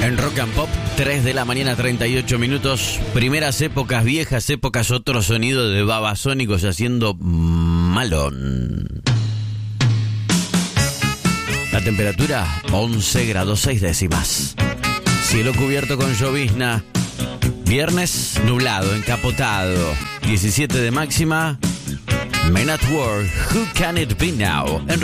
En Rock and Pop, 3 de la mañana, 38 minutos. Primeras épocas, viejas épocas, otro sonido de babasónicos haciendo malón. La temperatura, 11 grados 6 décimas. Cielo cubierto con llovizna. Viernes, nublado, encapotado. 17 de máxima. Men at Work, Who Can It Be Now? En